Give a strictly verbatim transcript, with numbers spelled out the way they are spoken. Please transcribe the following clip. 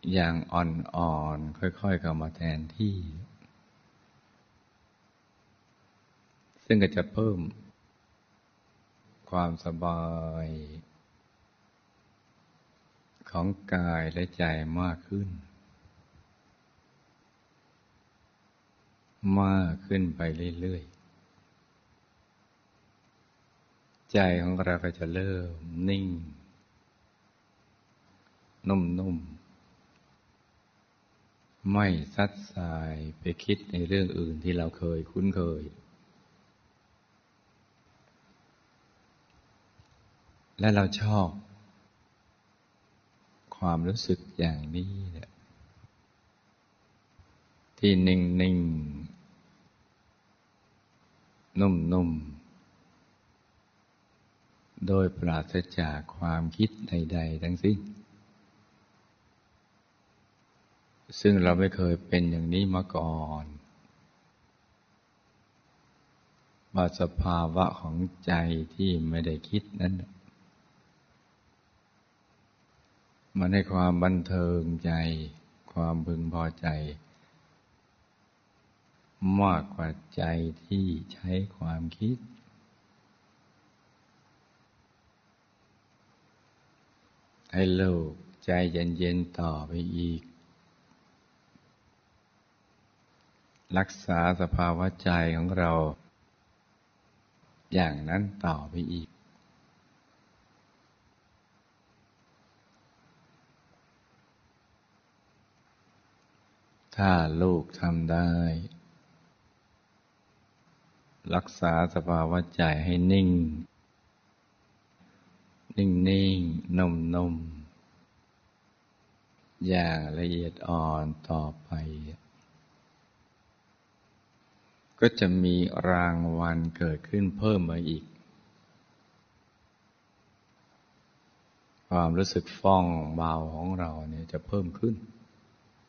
อย่างอ่อนๆค่อยๆเข้ามาแทนที่ซึ่งก็จะเพิ่มความสบายของกายและใจมากขึ้นมากขึ้นไปเรื่อยๆใจของเราก็จะเริ่มนิ่งนุ่มๆไม่ซัดสายไปคิดในเรื่องอื่นที่เราเคยคุ้นเคยและเราชอบความรู้สึกอย่างนี้แหละที่นิ่งๆนุ่มๆโดยปราศจากความคิดใดๆทั้งสิ้นซึ่งเราไม่เคยเป็นอย่างนี้มาก่อนว่าสภาวะของใจที่ไม่ได้คิดนั้นมันให้ความบันเทิงใจความพึงพอใจมากกว่าใจที่ใช้ความคิดให้โลกใจเย็นๆต่อไปอีกรักษาสภาวะใจของเราอย่างนั้นต่อไปอีกถ้าลูกทำได้รักษาสภาวะใจให้นิ่งนิ่งๆนุ่มๆอย่างละเอียดอ่อนต่อไปก็จะมีรางวัลเกิดขึ้นเพิ่มมาอีกความรู้สึกฟ่องเบาของเราเนี่ยจะเพิ่มขึ้น